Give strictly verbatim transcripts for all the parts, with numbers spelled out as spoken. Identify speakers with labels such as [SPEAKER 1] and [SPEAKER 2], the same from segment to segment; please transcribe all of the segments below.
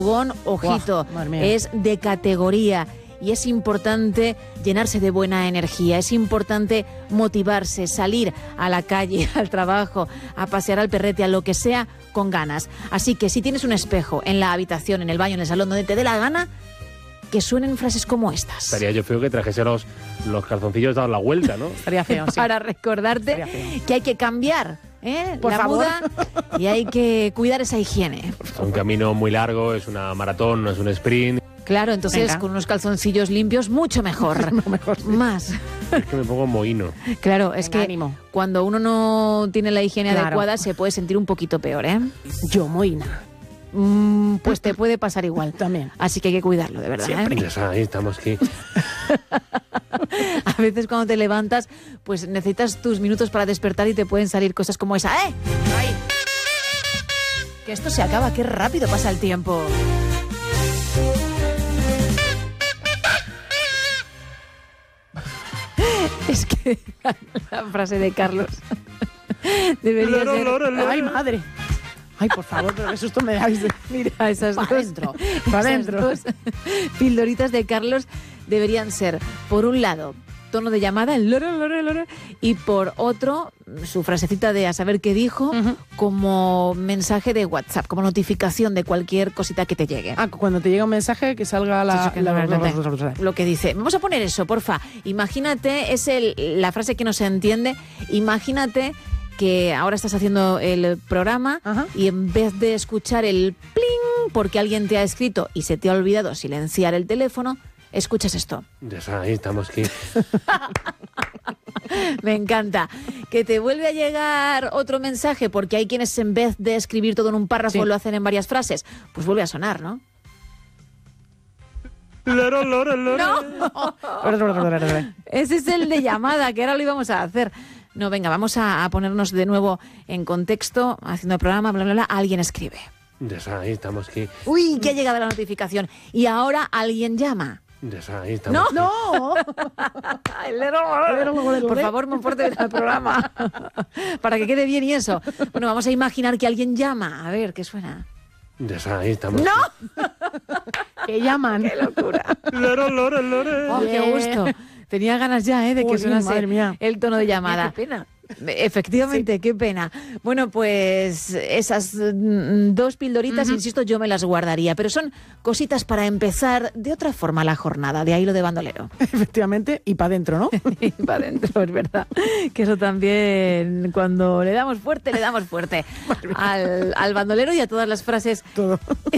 [SPEAKER 1] Ojito,
[SPEAKER 2] Wow,
[SPEAKER 1] es de categoría y es importante llenarse de buena energía, es importante motivarse, salir a la calle, al trabajo, a pasear al perrete, a lo que sea, con ganas. Así que si tienes un espejo en la habitación, en el baño, en el salón, donde te dé la gana, que suenen frases como estas.
[SPEAKER 3] Estaría yo feo que trajese los, los calzoncillos dados la vuelta, ¿no?
[SPEAKER 2] Estaría feo, sí.
[SPEAKER 1] Para recordarte
[SPEAKER 2] Estaría feo.
[SPEAKER 1] que hay que cambiar, ¿eh?
[SPEAKER 2] Por
[SPEAKER 1] la
[SPEAKER 2] favor.
[SPEAKER 1] muda y hay que cuidar esa higiene.
[SPEAKER 3] Es un camino muy largo, es una maratón, no es un sprint.
[SPEAKER 1] Claro, entonces
[SPEAKER 2] Venga.
[SPEAKER 1] con unos calzoncillos limpios, mucho mejor.
[SPEAKER 2] No, mejor sí.
[SPEAKER 1] Más.
[SPEAKER 3] Es que me pongo mohino.
[SPEAKER 1] Claro, es
[SPEAKER 2] Venga,
[SPEAKER 1] que
[SPEAKER 2] ánimo.
[SPEAKER 1] cuando uno no tiene la higiene
[SPEAKER 2] Claro.
[SPEAKER 1] adecuada se puede sentir un poquito peor, ¿eh?
[SPEAKER 2] Yo, Moina.
[SPEAKER 1] Mm, pues te puede pasar igual.
[SPEAKER 2] También.
[SPEAKER 1] Así que hay que cuidarlo, de verdad. ¿eh?
[SPEAKER 3] Ya sabes, ahí estamos aquí.
[SPEAKER 1] A veces cuando te levantas, pues necesitas tus minutos para despertar y te pueden salir cosas como esa. ¡Eh! ¡Ay! Que esto se acaba, qué rápido pasa el tiempo. Es que la frase de Carlos debería ser...
[SPEAKER 2] Ay, madre. Ay, por favor, pero qué susto me dais.
[SPEAKER 1] Mira, esas
[SPEAKER 2] Pa'
[SPEAKER 1] dos,
[SPEAKER 2] dentro, pa'
[SPEAKER 1] esas
[SPEAKER 2] dentro.
[SPEAKER 1] dos pildoritas de Carlos deberían ser, por un lado, tono de llamada, el loro, loro, loro, y por otro, su frasecita de a saber qué dijo,
[SPEAKER 2] Ujú.
[SPEAKER 1] como mensaje de WhatsApp, como notificación de cualquier cosita que te llegue.
[SPEAKER 2] Ah, cuando te llega un mensaje que salga la...
[SPEAKER 1] Sí, sí, que
[SPEAKER 2] la-
[SPEAKER 1] no,
[SPEAKER 2] la-
[SPEAKER 1] no, no,
[SPEAKER 2] la-
[SPEAKER 1] Lo que dice. Vamos a poner eso, porfa. Imagínate, es el, la frase que no se entiende. Imagínate que ahora estás haciendo el programa
[SPEAKER 2] Ajá.
[SPEAKER 1] y en vez de escuchar el pling porque alguien te ha escrito y se te ha olvidado silenciar el teléfono, escuchas esto.
[SPEAKER 3] Ya sabes, ahí estamos aquí.
[SPEAKER 1] Me encanta. Que te vuelve a llegar otro mensaje porque hay quienes en vez de escribir todo en un párrafo
[SPEAKER 2] Sí.
[SPEAKER 1] lo hacen en varias frases. Pues vuelve a sonar, ¿no?
[SPEAKER 3] Loro, loro, loro.
[SPEAKER 1] No. Ese es el de llamada, que ahora lo íbamos a hacer. No, venga, vamos a, a ponernos de nuevo en contexto, haciendo el programa, bla, bla, bla. Alguien escribe.
[SPEAKER 3] Ya sabes, ahí estamos aquí.
[SPEAKER 1] Uy, que ha llegado la notificación. Y ahora alguien llama.
[SPEAKER 3] Ya sabes, ahí estamos
[SPEAKER 1] No,
[SPEAKER 3] aquí.
[SPEAKER 1] no. Por favor, Monforte, ven al programa. Para que quede bien y eso. Bueno, vamos a imaginar que alguien llama. A ver, ¿qué suena?
[SPEAKER 3] Ya sabes, ahí estamos
[SPEAKER 1] ¡No!
[SPEAKER 2] Que llaman.
[SPEAKER 1] ¡Qué locura!
[SPEAKER 3] aquí. Loro, loro, loro.
[SPEAKER 1] Oh, qué
[SPEAKER 2] Bien.
[SPEAKER 1] gusto. Tenía ganas ya, ¿eh? De que
[SPEAKER 2] Uy,
[SPEAKER 1] sonase
[SPEAKER 2] madre mía.
[SPEAKER 1] el tono de llamada.
[SPEAKER 2] Qué pena.
[SPEAKER 1] Efectivamente, qué pena. Bueno, pues esas mm, dos pildoritas, insisto, yo me las guardaría, pero son cositas para empezar de otra forma la jornada, de ahí lo de bandolero.
[SPEAKER 2] Efectivamente, y para adentro, ¿no?
[SPEAKER 1] Y para adentro, es verdad. Que eso también, cuando le damos fuerte, le damos fuerte al, al bandolero y a todas las frases
[SPEAKER 2] Todo.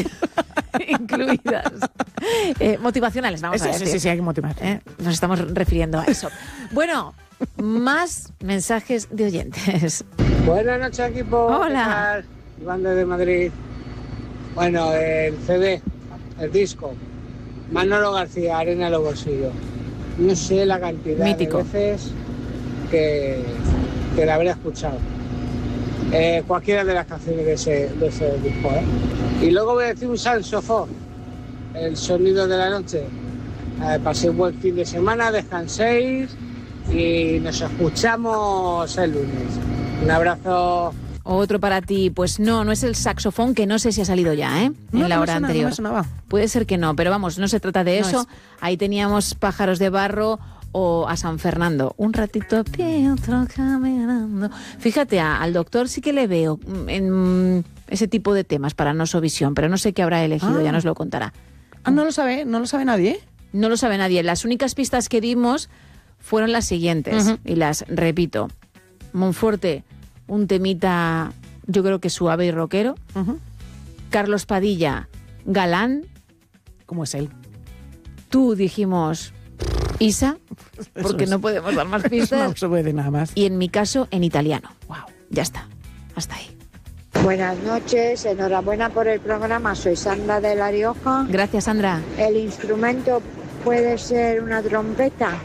[SPEAKER 1] incluidas. Eh, motivacionales, vamos
[SPEAKER 2] Sí,
[SPEAKER 1] a
[SPEAKER 2] sí,
[SPEAKER 1] decir.
[SPEAKER 2] sí, sí, hay que motivar.
[SPEAKER 1] ¿Eh? Nos estamos refiriendo a eso. Bueno, más mensajes de oyentes.
[SPEAKER 4] Buenas noches, equipo.
[SPEAKER 1] Hola.
[SPEAKER 4] ¿Qué tal? Iván desde Madrid. Bueno, el C D, el disco. Manolo García, Arena en los bolsillos. No sé la cantidad
[SPEAKER 1] Mítico.
[SPEAKER 4] de veces que, que la habré escuchado. Eh, cualquiera de las canciones de ese, de ese disco. ¿eh? Y luego voy a decir un saxofón. El sonido de la noche. Eh, paséis buen fin de semana, descanséis y nos escuchamos el lunes. Un abrazo.
[SPEAKER 1] Otro para ti, pues no, no es el saxofón, que no sé si ha salido ya, ¿eh?
[SPEAKER 2] No,
[SPEAKER 1] en la
[SPEAKER 2] no me
[SPEAKER 1] hora
[SPEAKER 2] suena,
[SPEAKER 1] anterior.
[SPEAKER 2] no me sonaba.
[SPEAKER 1] Puede ser que no, pero vamos, no se trata de
[SPEAKER 2] No
[SPEAKER 1] eso.
[SPEAKER 2] es.
[SPEAKER 1] Ahí teníamos Pájaros de Barro o a San Fernando. Un ratito a pie, otro caminando. Fíjate, a- al doctor sí que le veo mm, en mm, ese tipo de temas para Nosovisión, pero no sé qué habrá elegido,
[SPEAKER 2] Ah.
[SPEAKER 1] ya nos lo contará.
[SPEAKER 2] Ah, no lo sabe, no lo sabe nadie, ¿eh?
[SPEAKER 1] No lo sabe nadie. Las únicas pistas que dimos fueron las siguientes,
[SPEAKER 2] Ujú.
[SPEAKER 1] y las repito. Monforte, un temita, yo creo que suave y rockero.
[SPEAKER 2] Ujú.
[SPEAKER 1] Carlos Padilla, galán.
[SPEAKER 2] ¿Cómo es él?
[SPEAKER 1] Tú dijimos Isa, porque
[SPEAKER 2] es.
[SPEAKER 1] no podemos dar más
[SPEAKER 2] Eso
[SPEAKER 1] pistas.
[SPEAKER 2] no se puede decir nada más.
[SPEAKER 1] Y en mi caso, en italiano.
[SPEAKER 2] Wow.
[SPEAKER 1] Ya está. Hasta ahí.
[SPEAKER 5] Buenas noches, enhorabuena por el programa. Soy Sandra de La Rioja.
[SPEAKER 1] Gracias, Sandra.
[SPEAKER 5] El instrumento puede ser una trompeta.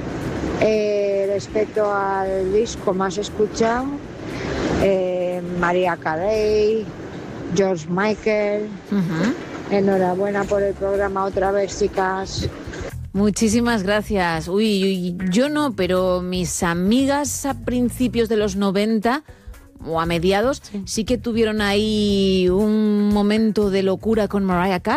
[SPEAKER 5] Eh, respecto al disco más escuchado, eh, María Carey, George Michael.
[SPEAKER 1] Ujú.
[SPEAKER 5] Enhorabuena por el programa otra vez, chicas.
[SPEAKER 1] Muchísimas gracias. Uy, uy, yo no, pero mis amigas a principios de los noventa o a mediados sí, sí que tuvieron ahí un momento de locura con Mariah Carey.